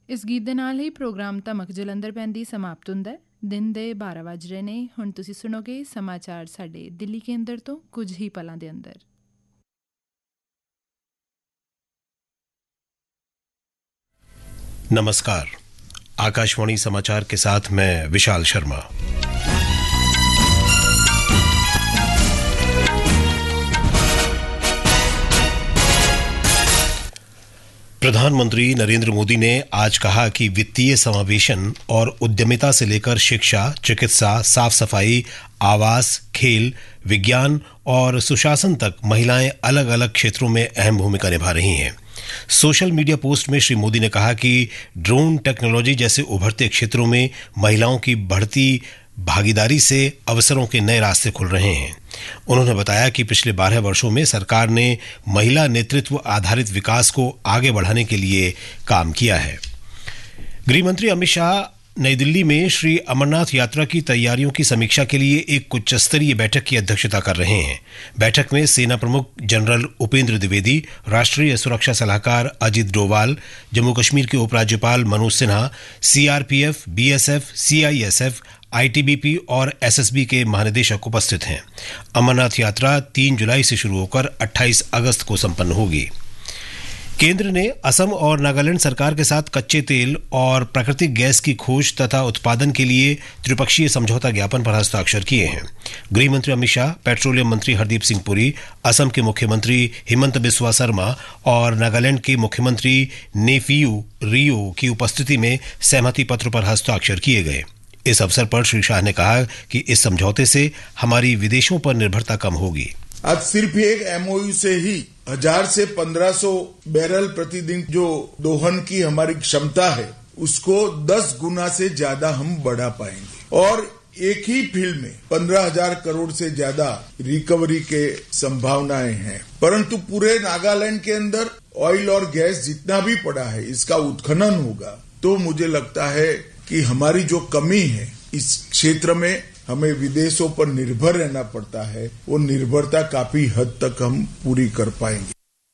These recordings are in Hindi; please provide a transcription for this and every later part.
ਇਸ ਗੀਤ ਦੇ ਨਾਲ ਹੀ ਪ੍ਰੋਗਰਾਮ ਧਮਕ ਜਲੰਧਰ ਪੈਂਦੀ ਸਮਾਪਤ ਹੁੰਦਾ ਹੈ। ਦਿਨ ਦੇ 12 ਵੱਜ ਰਹੇ ਨੇ। ਹੁਣ ਤੁਸੀਂ ਸੁਣੋਗੇ ਸਮਾਚਾਰ ਸਾਡੇ ਦਿੱਲੀ ਕੇਂਦਰ ਤੋਂ ਕੁਝ ਹੀ ਪਲਾਂ ਦੇ ਅੰਦਰ। नमस्कार, आकाशवाणी समाचार के साथ मैं विशाल शर्मा। प्रधानमंत्री नरेंद्र मोदी ने आज कहा कि वित्तीय समावेशन और उद्यमिता से लेकर शिक्षा, चिकित्सा, साफ सफाई, आवास, खेल, विज्ञान और सुशासन तक महिलाएं अलग अलग क्षेत्रों में अहम भूमिका निभा रही हैं। सोशल मीडिया पोस्ट में श्री मोदी ने कहा कि ड्रोन टेक्नोलॉजी जैसे उभरते क्षेत्रों में महिलाओं की बढ़ती भागीदारी से अवसरों के नए रास्ते खुल रहे हैं। उन्होंने बताया कि पिछले 12 वर्षों में सरकार ने महिला नेतृत्व आधारित विकास को आगे बढ़ाने के लिए काम किया है। गृहमंत्री अमित शाह नई दिल्ली में श्री अमरनाथ यात्रा की तैयारियों की समीक्षा के लिए एक उच्च स्तरीय बैठक की अध्यक्षता कर रहे हैं। बैठक में सेना प्रमुख जनरल उपेंद्र द्विवेदी, राष्ट्रीय सुरक्षा सलाहकार अजित डोवाल, जम्मू कश्मीर के उपराज्यपाल Manoj Sinha, CRPF, BSF, CISF, ITBP और एसएसबी के महानिदेशक उपस्थित हैं। अमरनाथ यात्रा 3 जुलाई से शुरू होकर 28 अगस्त को संपन्न होगी। केंद्र ने असम और नागालैंड सरकार के साथ कच्चे तेल और प्राकृतिक गैस की खोज तथा उत्पादन के लिए त्रिपक्षीय समझौता ज्ञापन पर हस्ताक्षर किए हैं। गृह मंत्री अमित शाह, पेट्रोलियम मंत्री हरदीप सिंह पुरी, असम के मुख्यमंत्री हिमंत बिस्वा शर्मा और नागालैंड के मुख्यमंत्री नेफियू रियो की उपस्थिति में सहमति पत्र पर हस्ताक्षर किए गए। इस अवसर पर श्री शाह ने कहा कि इस समझौते से हमारी विदेशों पर निर्भरता कम होगी। आज सिर्फ एक एमओयू से ही 1000 से 1500 बैरल प्रतिदिन जो दोहन की हमारी क्षमता है उसको 10 गुना से ज्यादा हम बढ़ा पाएंगे और एक ही फील्ड में 15,000 करोड़ से ज्यादा रिकवरी के संभावनाएं हैं। परंतु पूरे नागालैंड के अंदर ऑयल और गैस जितना भी पड़ा है इसका उत्खनन होगा तो मुझे लगता है कि हमारी जो कमी है इस क्षेत्र में हमें विदेशों पर निर्भर रहना पड़ता है, वो निर्भरता काफी हद तक हम पूरी कर पाएंगे।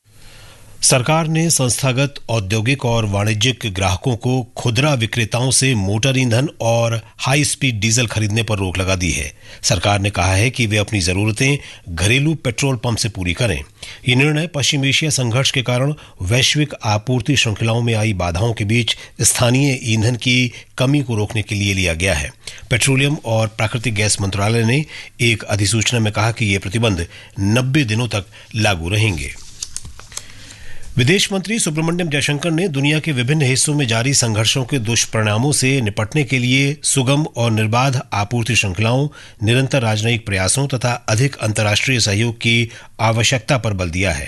सरकार ने संस्थागत औद्योगिक और वाणिज्यिक ग्राहकों को खुदरा विक्रेताओं से मोटर ईंधन और हाई स्पीड डीजल खरीदने पर रोक लगा दी है। सरकार ने कहा है कि वे अपनी जरूरतें घरेलू पेट्रोल पंप से पूरी करें। ये निर्णय पश्चिम एशिया संघर्ष के कारण वैश्विक आपूर्ति श्रृंखलाओं में आई बाधाओं के बीच स्थानीय ईंधन की कमी को रोकने के लिए लिया गया है। पेट्रोलियम और प्राकृतिक गैस मंत्रालय ने एक अधिसूचना में कहा कि ये प्रतिबंध 90 दिनों तक लागू रहेंगे। विदेश मंत्री सुब्रमण्यम जयशंकर ने दुनिया के विभिन्न हिस्सों में जारी संघर्षों के दुष्परिणामों से निपटने के लिए सुगम और निर्बाध आपूर्ति श्रृंखलाओं, निरंतर राजनयिक प्रयासों तथा अधिक अंतर्राष्ट्रीय सहयोग की आवश्यकता पर बल दिया है।